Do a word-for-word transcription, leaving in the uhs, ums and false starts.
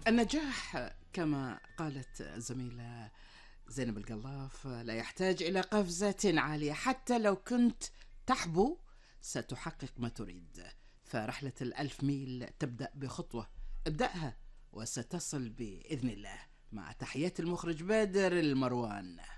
النجاح كما قالت زميلة زينب القلاف لا يحتاج إلى قفزة عالية، حتى لو كنت تحبو ستحقق ما تريد. فرحلة الألف ميل تبدأ بخطوة، ابدأها وستصل بإذن الله. مع تحيات المخرج بادر المروان.